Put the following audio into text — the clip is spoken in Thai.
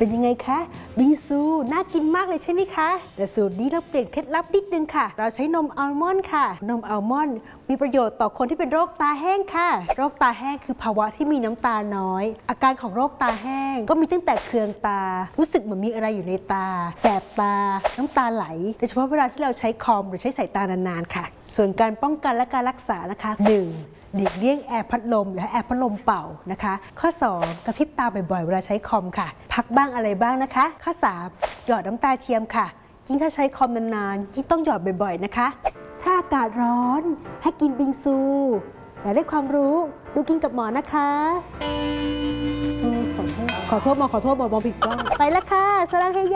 เป็นยังไงคะบิงซูน่ากินมากเลยใช่ไหมคะแต่สูตรนี้เราเปลี่ยนเคล็ดลับนิดนึงค่ะเราใช้นมอัลมอนด์ค่ะนมอัลมอนด์มีประโยชน์ต่อคนที่เป็นโรคตาแห้งค่ะโรคตาแห้งคือภาวะที่มีน้ำตาน้อยอาการของโรคตาแห้งก็มีตั้งแต่เคืองตารู้สึกเหมือนมีอะไรอยู่ในตาแสบตาน้ำตาไหลโดยเฉพาะเวลาที่เราใช้คอมหรือใช้สายตานานๆค่ะส่วนการป้องกันและการรักษานะคะ 1. หลีกเลี่ยงแอร์พัดลมและแอร์พัดลมเป่านะคะข้อ 2. กระพริบตาบ่อยๆเวลาใช้คอมค่ะพักบ้างอะไรบ้างนะคะข้อ 3. หยอดน้ำตาเทียมค่ะยิ่งถ้าใช้คอมนานๆยิ่งต้องหยอดบ่อยๆนะคะถ้าอากาศร้อนให้กินบิงซูอยากได้ความรู้ดูกินกับหมอนะคะขอโทษหมอผิดกล้องไปแล้วค่ะสลังเฮย